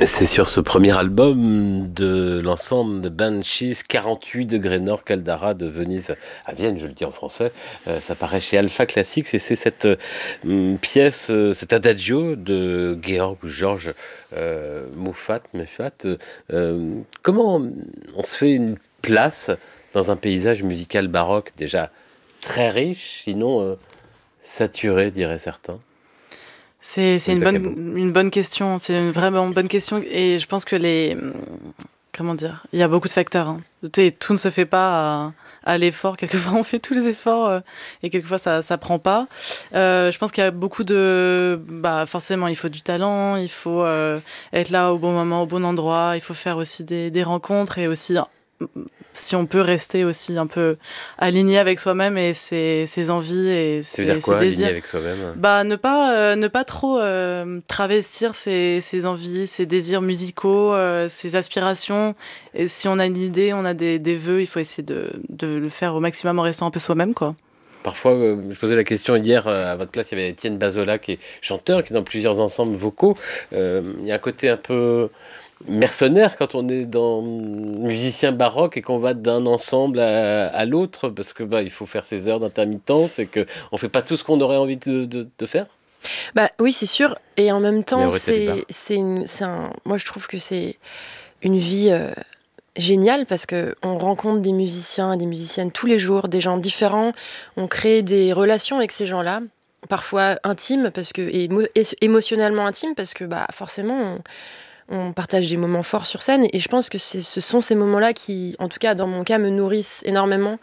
C'est sur ce premier album de l'ensemble de Banshees, 48 degrés nord, Caldara de Venise à Vienne, je le dis en français. Ça paraît chez Alpha Classics et c'est cette pièce, cet adagio de Georges Moufat. Comment on se fait une place dans un paysage musical baroque déjà très riche, sinon saturé, diraient certains? C'est Lisa Cabot. une bonne question. C'est une vraiment bonne question. Et je pense que comment dire? Il y a beaucoup de facteurs, hein. Tout ne se fait pas à l'effort. Quelquefois, on fait tous les efforts et quelquefois, ça prend pas. Je pense qu'il y a beaucoup bah, forcément, il faut du talent, il faut être là au bon moment, au bon endroit. Il faut faire aussi des rencontres et aussi, si on peut rester aussi un peu aligné avec soi-même et ses envies et Ça veut dire ses quoi, aligné désirs. avec soi-même? Bah, ne pas trop travestir ses envies, ses désirs musicaux, ses aspirations. Et si on a une idée, on a des vœux, il faut essayer de le faire au maximum en restant un peu soi-même, quoi. Parfois, je posais la question hier, à votre place, il y avait Étienne Bazola qui est chanteur, qui est dans plusieurs ensembles vocaux. Il y a un côté un peu mercenaire quand on est dans musicien baroque et qu'on va d'un ensemble à l'autre, parce que il faut faire ses heures d'intermittence et qu'on fait pas tout ce qu'on aurait envie de faire. Bah oui, c'est sûr. Et en même temps, Néo Talibar. moi je trouve que c'est une vie géniale parce que on rencontre des musiciens et des musiciennes tous les jours, des gens différents. On crée des relations avec ces gens-là, parfois intimes et émotionnellement intimes parce que bah forcément on partage des moments forts sur scène. Et je pense que ce sont ces moments-là qui, en tout cas dans mon cas, me nourrissent énormément.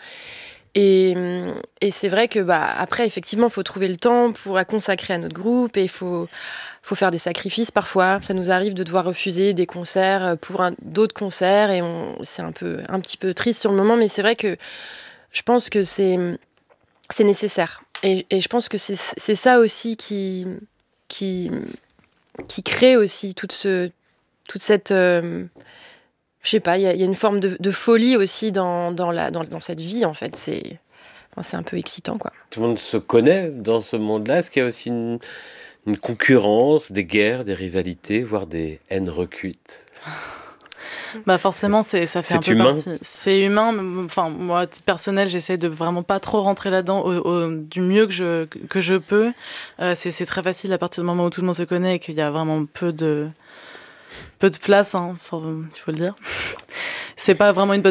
Et c'est vrai que après, effectivement, il faut trouver le temps pour la consacrer à notre groupe et il faut faire des sacrifices parfois. Ça nous arrive de devoir refuser des concerts pour d'autres concerts et c'est un petit peu triste sur le moment, mais c'est vrai que je pense que c'est nécessaire. Et je pense que c'est ça aussi qui crée aussi toute cette... je sais pas, il y a une forme de folie aussi dans cette vie, en fait. C'est un peu excitant, quoi. Tout le monde se connaît dans ce monde-là. Est-ce qu'il y a aussi une concurrence, des guerres, des rivalités, voire des haines recuites? Bah forcément, ça fait C'est un peu humain. partie. C'est humain. Enfin, moi, à titre personnel, j'essaie de vraiment pas trop rentrer là-dedans du mieux que je peux. C'est très facile à partir du moment où tout le monde se connaît et qu'il y a vraiment peu de place, hein, il faut le dire. C'est pas vraiment une bonne